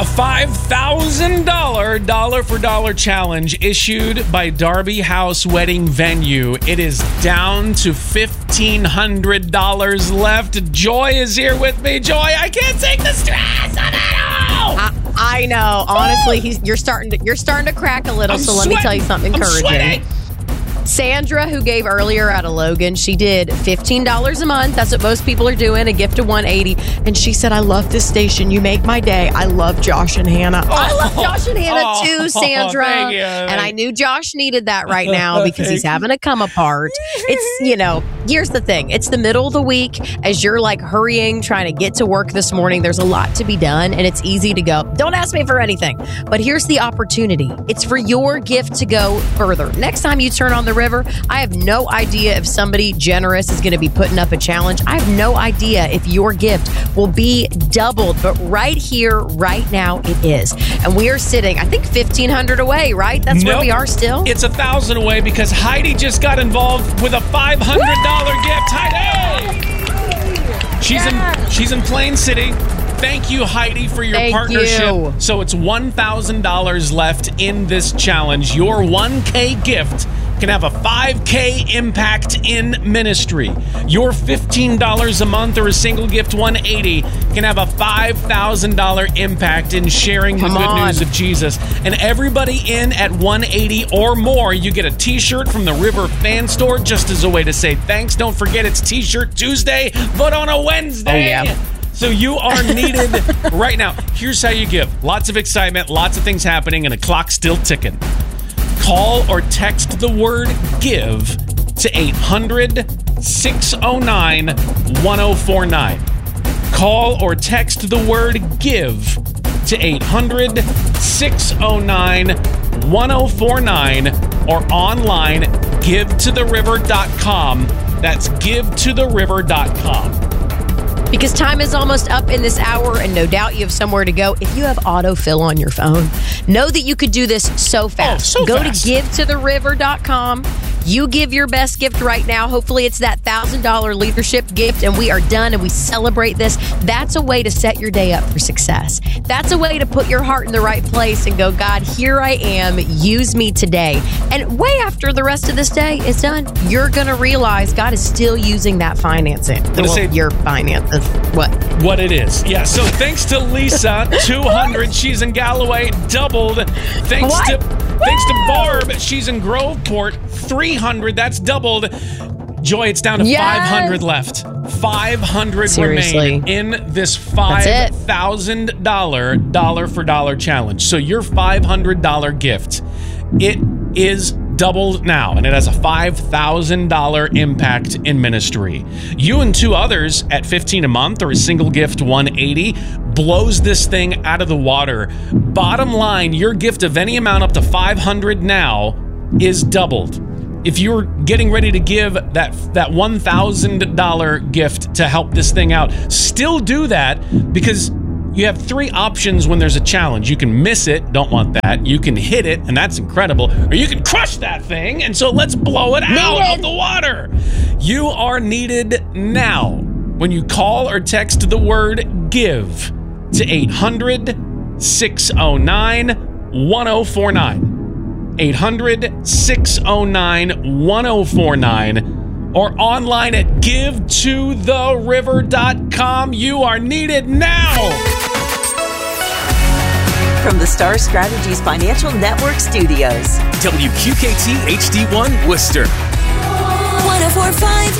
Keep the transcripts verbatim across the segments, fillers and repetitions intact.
A five thousand dollars dollar for dollar challenge issued by Darby House Wedding Venue. It is down to fifteen hundred dollars left. Joy is here with me. Joy, I can't take the stress of it all. I, I know. Honestly, he's, you're starting to you're starting to crack a little. I'm so sweating. let me tell you something I'm encouraging. sweating. Sandra, who gave earlier out of Logan, she did fifteen dollars a month. That's what most people are doing, a gift of one hundred eighty dollars. And she said, I love this station. You make my day. I love Josh and Hannah. Oh, I love Josh and Hannah oh, too, Sandra. Thank you. And I knew Josh needed that right now because he's having a come apart. It's, you know, here's the thing. It's the middle of the week as you're like hurrying, trying to get to work this morning. There's a lot to be done and it's easy to go, don't ask me for anything. But here's the opportunity. It's for your gift to go further. Next time you turn on the river, I have no idea if somebody generous is going to be putting up a challenge. I have no idea if your gift will be doubled, but right here, right now, it is. And we are sitting, I think, fifteen hundred away, right? That's Nope. where we are still. It's a thousand away because Heidi just got involved with a five hundred dollars gift. Heidi! She's Yes. in she's in Plain City. Thank you, Heidi, for your Thank partnership. you. So it's one thousand dollars left in this challenge. Your one K gift can have a five K impact in ministry. Your fifteen dollars a month or a single gift one hundred eighty dollars can have a five thousand dollars impact in sharing the Come good on. news of Jesus. And everybody in at one hundred eighty dollars or more, you get a t-shirt from the River Fan Store just as a way to say thanks. Don't forget it's T-shirt Tuesday, but on a Wednesday. Oh, yeah. So you are needed right now. Here's how you give. Lots of excitement, lots of things happening, and a clock still ticking. Call or text the word GIVE to eight hundred, six oh nine, one oh four nine. Call or text the word GIVE to eight hundred, six oh nine, one oh four nine or online give to the river dot com. That's give to the river dot com. Because time is almost up in this hour, and no doubt you have somewhere to go. If you have autofill on your phone, know that you could do this so fast. Oh, so go fast. to give to the river dot com. You give your best gift right now. Hopefully it's that one thousand dollars leadership gift, and we are done, and we celebrate this. That's a way to set your day up for success. That's a way to put your heart in the right place and go, God, here I am. Use me today. And way after the rest of this day is done, you're going to realize God is still using that financing. gonna Well, say- your finances. What? What it is. Yeah, so thanks to Lisa, two hundred. She's in Galloway, doubled. Thanks What? to thanks to Barb, she's in Groveport, three hundred. That's doubled. Joy, it's down to Yes. five hundred left. five hundred Seriously. remain in this five thousand dollars dollar for dollar challenge. So your five hundred dollars gift, it is doubled now, and it has a five thousand dollars impact in ministry. You and two others at fifteen a month or a single gift one hundred eighty blows this thing out of the water. Bottom line, your gift of any amount up to five hundred now is doubled. If you're getting ready to give that that one thousand dollars gift to help this thing out, still do that, because you have three options when there's a challenge. You can miss it, don't want that. You can hit it, and that's incredible. Or you can crush that thing, and so let's blow it out Needed. of the water. You are needed now when you call or text the word GIVE to eight hundred, six oh nine, one oh four nine. eight hundred, six oh nine, one oh four nine. Or online at give to the river dot com. You are needed now. From the Star Strategies Financial Network Studios. W Q K T H D one Worcester. one oh four point five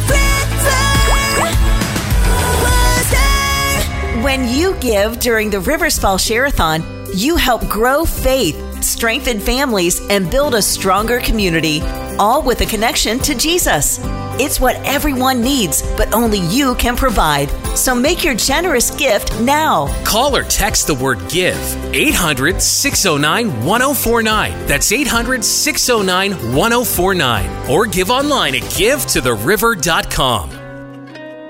The River. Worcester. When you give during the Rivers Fall Share-a-thon, you help grow faith, strengthen families, and build a stronger community, all with a connection to Jesus. It's what everyone needs, but only you can provide. So make your generous gift now. Call or text the word GIVE. eight hundred, six oh nine, one oh four nine. That's eight hundred, six oh nine, one oh four nine. Or give online at give to the river dot com.